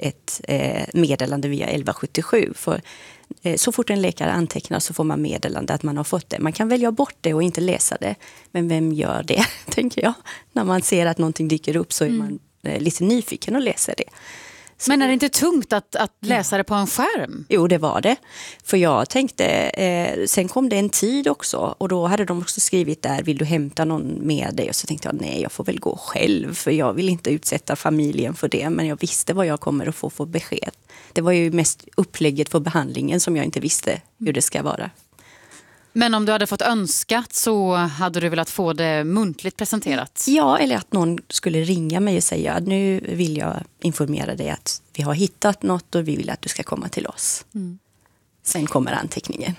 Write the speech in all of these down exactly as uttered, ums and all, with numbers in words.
ett eh, meddelande via elva sjuttiosju. För eh, så fort en läkare antecknar så får man meddelande att man har fått det. Man kan välja bort det och inte läsa det. Men vem gör det, tänker jag? När man ser att någonting dyker upp så är mm. man eh, lite nyfiken och läser det. Så men är det inte tungt att, att läsa det på en skärm? Jo, det var det. För jag tänkte, eh, sen kom det en tid också. Och då hade de också skrivit där, vill du hämta någon med dig? Och så tänkte jag, nej, jag får väl gå själv. För jag vill inte utsätta familjen för det. Men jag visste vad jag kommer att få för besked. Det var ju mest upplägget för behandlingen som jag inte visste hur det ska vara. Men om du hade fått önskat så hade du velat få det muntligt presenterat? Ja, eller att någon skulle ringa mig och säga att nu vill jag informera dig att vi har hittat något och vi vill att du ska komma till oss. Mm. Sen kommer anteckningen.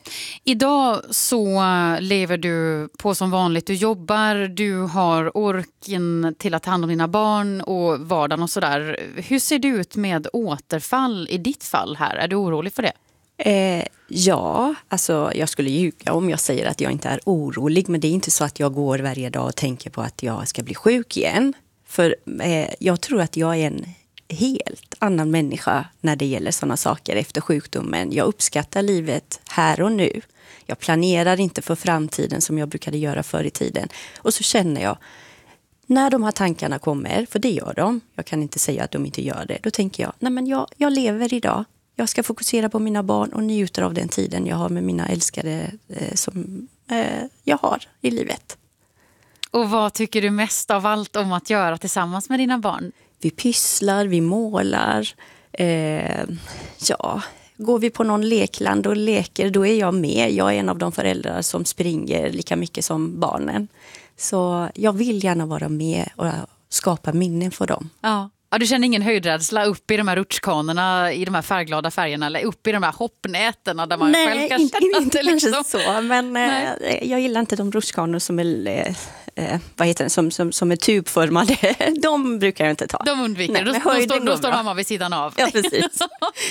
Idag så lever du på som vanligt. Du jobbar, du har orken till att ta hand om dina barn och vardagen och sådär. Hur ser det ut med återfall i ditt fall här? Är du orolig för det? Eh, ja, alltså jag skulle ljuga om jag säger att jag inte är orolig. Men det är inte så att jag går varje dag och tänker på att jag ska bli sjuk igen. För eh, jag tror att jag är en helt annan människa när det gäller sådana saker efter sjukdomen. Jag uppskattar livet här och nu. Jag planerar inte för framtiden som jag brukade göra förr i tiden. Och så känner jag, när de här tankarna kommer, för det gör de. Jag kan inte säga att de inte gör det. Då tänker jag, nej men jag, jag lever idag. Jag ska fokusera på mina barn och njuta av den tiden jag har med mina älskade eh, som eh, jag har i livet. Och vad tycker du mest av allt om att göra tillsammans med dina barn? Vi pysslar, vi målar. Eh, ja, går vi på någon lekland och leker, då är jag med. Jag är en av de föräldrar som springer lika mycket som barnen. Så jag vill gärna vara med och skapa minnen för dem. Ja. Ja, du känner ingen höjdrädsla upp i de här rutschkanorna i de här färgglada färgerna eller upp i de här hoppnätena där man Nej, själv kan inte, känna inte det liksom. så, men eh, jag gillar inte de rutschkanor som är eh, vad heter det, som, som, som är tubformade. De brukar jag inte ta. De undviker, Nej, då, då, står, då står mamma vid sidan av. Ja, precis.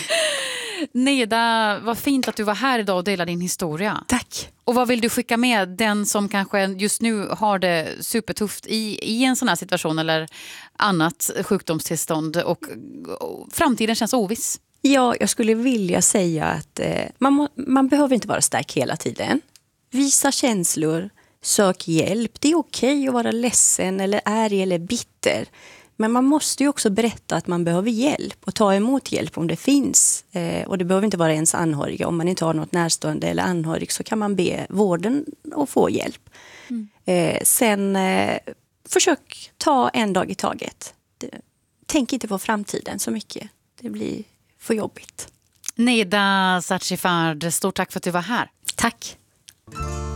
Neda, vad fint att du var här idag och delade din historia. Tack. Och vad vill du skicka med den som kanske just nu har det supertufft i, i en sån här situation eller annat sjukdomstillstånd och, och framtiden känns oviss? Ja, jag skulle vilja säga att eh, man, må, man behöver inte vara stark hela tiden. Visa känslor, sök hjälp. Det är okej att vara ledsen eller arg eller bitter. Men man måste ju också berätta att man behöver hjälp och ta emot hjälp om det finns. Eh, och det behöver inte vara ens anhöriga. Om man inte har något närstående eller anhörig så kan man be vården att få hjälp. Mm. Eh, sen eh, försök ta en dag i taget. Det, tänk inte på framtiden så mycket. Det blir för jobbigt. Neda Saatchifard, stort tack för att du var här. Tack.